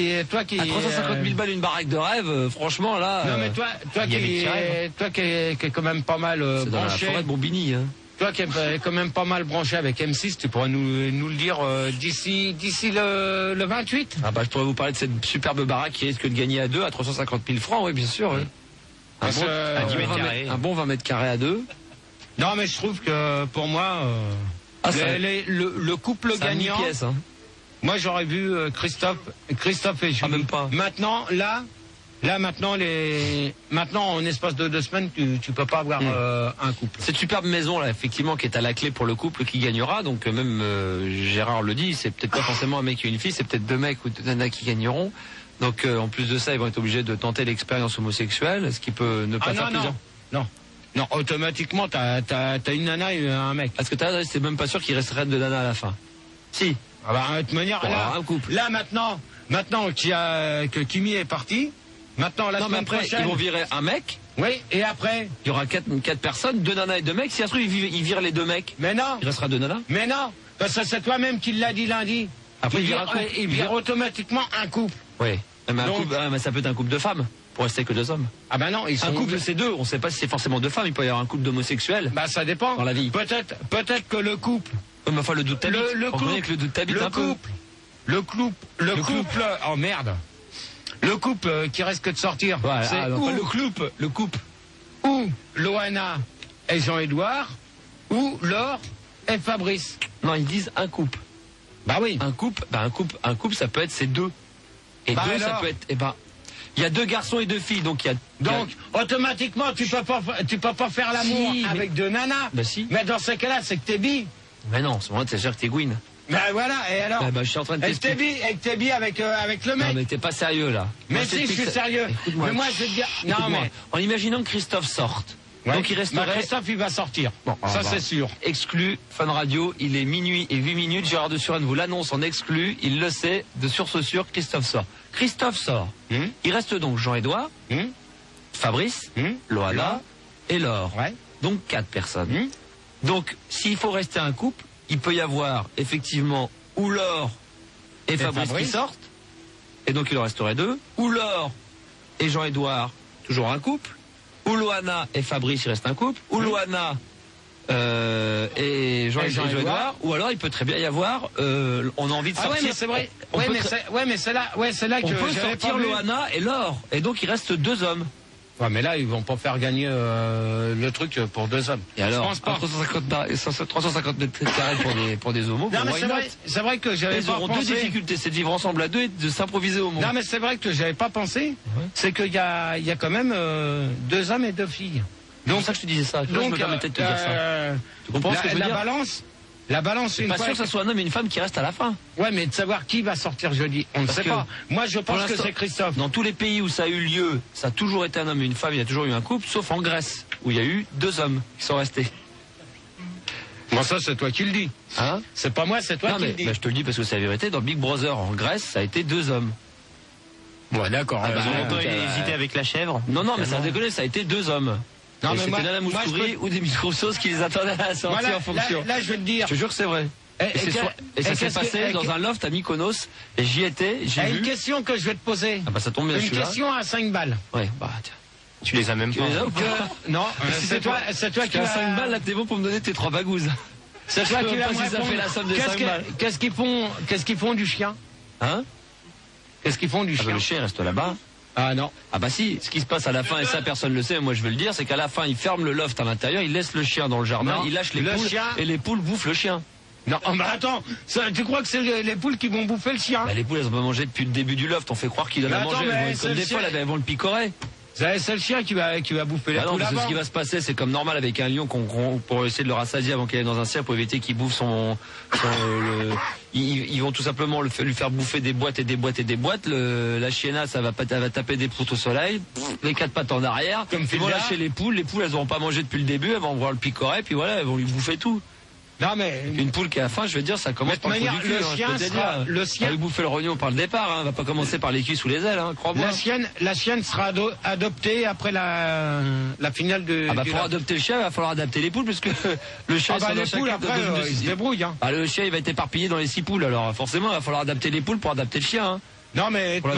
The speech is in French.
toi qui... À 350 000 balles une baraque de rêve, franchement là... Non mais toi qui est quand même pas mal c'est dans la branché... forêt de Bombini, hein. Toi qui est quand même pas mal branché avec M6, tu pourras nous le dire d'ici le 28. Ah bah je pourrais vous parler de cette superbe baraque qui risque de gagner à 2 à 350 000 francs, oui bien sûr. Oui. Un bon 20 mètres carrés à 2. Non mais je trouve que pour moi, le couple gagnant... pièces, hein. Moi j'aurais vu Christophe et Julie. Ah même pas. Maintenant en espace de 2 semaines tu peux pas avoir un couple. Cette superbe maison là effectivement qui est à la clé pour le couple qui gagnera, donc même Gérard le dit, c'est peut-être pas forcément un mec et une fille, c'est peut-être 2 mecs ou 2 nanas qui gagneront. Donc en plus de ça ils vont être obligés de tenter l'expérience homosexuelle, ce qui peut ne pas faire plaisir. Non, automatiquement t'as une nana et un mec. Parce que c'est même pas sûr qu'il resterait 2 nanas à la fin. Si. Ah bah de toute manière un couple. Là maintenant que Kimi est parti. Maintenant, la semaine prochaine... ils vont virer un mec. Oui, et après il y aura 4 personnes, 2 nanas et 2 mecs. Si ça se trouve, ils virent les 2 mecs. Mais non. Il restera 2 nanas. Mais non, parce que c'est toi-même qui l'a dit lundi. Après, il vire automatiquement un couple. Oui, mais ça peut être un couple de femmes, pour rester que 2 hommes. Ah bah non, un couple c'est 2, on ne sait pas si c'est forcément 2 femmes, il peut y avoir un couple d'homosexuels. Bah ça dépend. Dans la vie. Peut-être que le couple... Mais enfin, le doute t'habite. Le couple... Oh merde. Le couple qui risque de sortir, voilà, c'est le couple. Ou Loana et Jean-Édouard, ou Laure et Fabrice. Non, ils disent un couple. Bah oui. Un couple, ça peut être ces 2. Et 2, ça peut être, il y a 2 garçons et 2 filles, donc automatiquement, tu peux pas faire l'amour avec 2 nanas. Bah si. Mais dans ce cas-là, c'est que t'es bi. Mais non, en ce moment, t'es sûr que t'es Gwyn. Ben voilà, et alors je suis en train de t'expliquer. Et que t'es bi avec le mec. Non, mais t'es pas sérieux, là. Mais si, je suis sérieux. Mais moi, je veux te dire... Non, mais... En imaginant que Christophe sorte. Ouais. Donc il resterait... Christophe, il va sortir. Bon, ça, c'est sûr. Exclu, Fun Radio, il est minuit et 8 minutes. Gérard de Suren vous l'annonce en exclu. Il le sait, de source sûre, Christophe sort. Christophe sort. Il reste donc Jean-Édouard, Fabrice, Loana et Laure. Ouais. Donc 4 personnes. Donc, s'il faut rester un couple, il peut y avoir effectivement ou Laure et Fabrice qui sortent, et donc il en resterait 2, ou Laure et Jean-Édouard, toujours un couple, ou Loana et Fabrice, il reste un couple, ou Loana et Jean-Édouard, ou alors il peut très bien y avoir, on a envie de sortir. Ah ouais, mais c'est vrai. Mais c'est là que on peut sortir Loana et Laure, et donc il reste 2 hommes. Ouais, mais là, ils vont pas faire gagner le truc pour 2 hommes. Et alors, 350 mètres carrés pour des homos. Non, mais c'est vrai que j'avais pas pensé. 2 difficultés, c'est de vivre ensemble à 2 et de s'improviser au monde. Non, mais c'est vrai que j'avais pas pensé. C'est qu'il y a quand même 2 hommes et 2 filles. Donc, c'est pour ça que je te disais ça. Donc, je me permettais de te dire ça. Tu comprends ce que je veux dire? La balance, c'est pas sûr que ce soit un homme et une femme qui restent à la fin. Ouais, mais de savoir qui va sortir jeudi, on ne sait pas. Moi, je pense que c'est Christophe. Dans tous les pays où ça a eu lieu, ça a toujours été un homme et une femme, il y a toujours eu un couple, sauf en Grèce, où il y a eu 2 hommes qui sont restés. Bon, ça, c'est toi qui le dis. Hein? C'est pas moi, c'est toi qui le dis. Je te le dis parce que c'est la vérité. Dans Big Brother en Grèce, ça a été 2 hommes. Ouais, d'accord. Longtemps, il a hésité avec la chèvre. Non, mais ça a déconné, ça a été 2 hommes. Non, mais c'était Nana Mouskouri ou des Roussos qui les attendaient à la sortie en fonction. Là, je veux te dire. Je te jure que c'est vrai. Et ça s'est passé dans un loft à Mykonos, et j'y étais, j'ai vu. Une question que je vais te poser. Ah bah ça tombe bien. Une question à 5 balles. Ouais, bah tiens. Tu les as même pas. Non, c'est toi qui as 5 balles, là t'es bon pour me donner tes 3 bagouzes. C'est toi qui vas me répondre. Ça fait la somme des 5 balles. Qu'est-ce qu'ils font du chien? Hein? Qu'est-ce qu'ils font du chien? Le chien reste là-bas. Ah non. Ah bah si, ce qui se passe à la fin, et ça personne le sait, moi je veux le dire, c'est qu'à la fin, il ferme le loft à l'intérieur, il laisse le chien dans le jardin, il lâche les poules, et les poules bouffent le chien. Non, mais attends, tu crois que c'est les poules qui vont bouffer le chien? Bah les poules, elles ont pas mangé depuis le début du loft, on fait croire qu'ils donnent à manger, comme des fois, elles vont le picorer. C'est le chien qui va bouffer les poules. Non, ce qui va se passer, c'est comme normal avec un lion pour essayer de le rassasier avant qu'il aille dans un cirque, pour éviter qu'il bouffe ils vont tout simplement lui faire bouffer des boîtes et des boîtes et des boîtes. La chiennasse, elle va taper des proutes au soleil, les 4 pattes en arrière. Ils vont lâcher les poules elles n'auront pas mangé depuis le début, elles vont voir le picorer, puis voilà, elles vont lui bouffer tout. Non mais une poule qui a faim, je veux dire, ça commence par le trou du cul. Le chien va lui bouffer le rognon par le départ, hein. Va pas commencer par les cuisses ou les ailes, hein, crois-moi. La chienne sera adoptée après la finale de. Ah bah pour adopter le chien, il va falloir adapter les poules, parce que le chien. Ah bah les poules après, ils se débrouillent. Hein. Ah le chien, il va être éparpillé dans les 6 poules, alors forcément, il va falloir adapter les poules pour adapter le chien. Hein. Non mais